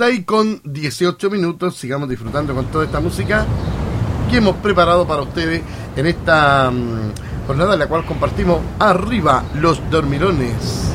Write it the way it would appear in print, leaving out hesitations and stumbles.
6:18. Sigamos disfrutando con toda esta música que hemos preparado para ustedes en esta jornada en la cual compartimos Arriba los Dormilones.